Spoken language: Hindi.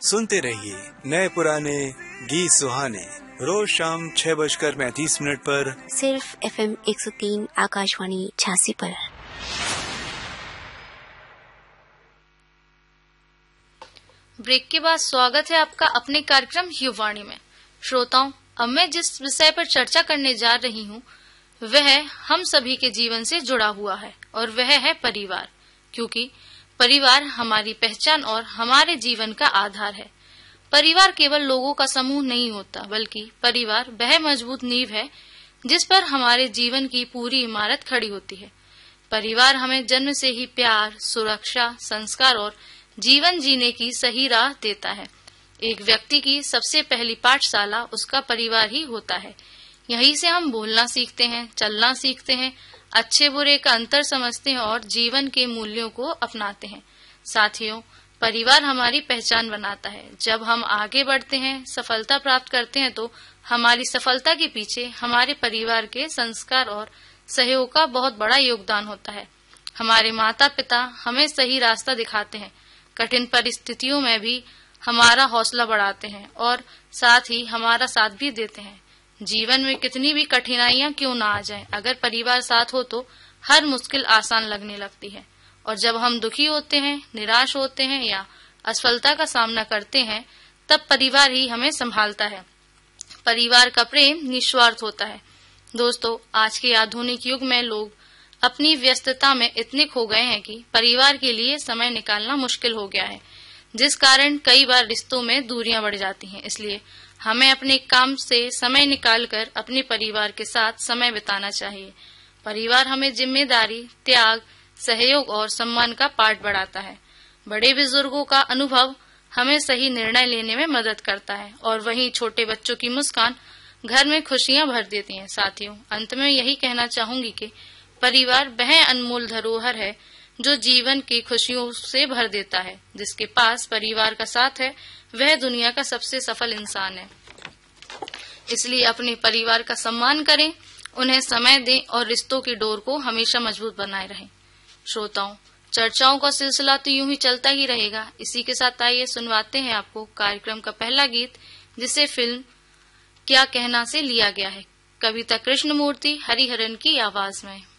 सुनते रहिए नए पुराने गीत सुहाने, रोज शाम 6:35 पर सिर्फ FM 103 आकाशवाणी 86 पर। ब्रेक के बाद स्वागत है आपका अपने कार्यक्रम युवाणी में। श्रोताओं, अब मैं जिस विषय पर चर्चा करने जा रही हूँ वह हम सभी के जीवन से जुड़ा हुआ है और वह है परिवार, क्योंकि परिवार हमारी पहचान और हमारे जीवन का आधार है। परिवार केवल लोगों का समूह नहीं होता, बल्कि परिवार वह मजबूत नींव है जिस पर हमारे जीवन की पूरी इमारत खड़ी होती है। परिवार हमें जन्म से ही प्यार, सुरक्षा, संस्कार और जीवन जीने की सही राह देता है। एक व्यक्ति की सबसे पहली पाठशाला उसका परिवार ही होता है। यहीं से हम बोलना सीखते हैं, चलना सीखते हैं, अच्छे बुरे का अंतर समझते हैं और जीवन के मूल्यों को अपनाते हैं। साथियों, परिवार हमारी पहचान बनाता है। जब हम आगे बढ़ते हैं, सफलता प्राप्त करते हैं, तो हमारी सफलता के पीछे हमारे परिवार के संस्कार और सहयोग का बहुत बड़ा योगदान होता है। हमारे माता पिता हमें सही रास्ता दिखाते हैं, कठिन परिस्थितियों में भी हमारा हौसला बढ़ाते हैं और साथ ही हमारा साथ भी देते हैं। जीवन में कितनी भी कठिनाइयां क्यों ना आ जाएं, अगर परिवार साथ हो तो हर मुश्किल आसान लगने लगती है। और जब हम दुखी होते हैं, निराश होते हैं या असफलता का सामना करते हैं, तब परिवार ही हमें संभालता है। परिवार का प्रेम निस्वार्थ होता है। दोस्तों, आज के आधुनिक युग में लोग अपनी व्यस्तता में इतने खो गए हैं कि परिवार के लिए समय निकालना मुश्किल हो गया है, जिस कारण कई बार रिश्तों में दूरियां बढ़ जाती हैं। इसलिए हमें अपने काम से समय निकालकर अपने परिवार के साथ समय बिताना चाहिए। परिवार हमें जिम्मेदारी, त्याग, सहयोग और सम्मान का पाठ बढ़ाता है। बड़े बुजुर्गों का अनुभव हमें सही निर्णय लेने में मदद करता है और वहीं छोटे बच्चों की मुस्कान घर में खुशियां भर देती हैं। साथियों, अंत में यही कहना चाहूंगी कि परिवार वह अनमोल धरोहर है जो जीवन की खुशियों से भर देता है। जिसके पास परिवार का साथ है, वह दुनिया का सबसे सफल इंसान है। इसलिए अपने परिवार का सम्मान करें, उन्हें समय दें और रिश्तों की डोर को हमेशा मजबूत बनाए रहें। श्रोताओं, चर्चाओं का सिलसिला तो यूं ही चलता ही रहेगा। इसी के साथ आइए सुनवाते हैं आपको कार्यक्रम का पहला गीत, जिसे फिल्म क्या कहना से लिया गया है। कविता कृष्णमूर्ति हरिहरन की आवाज में।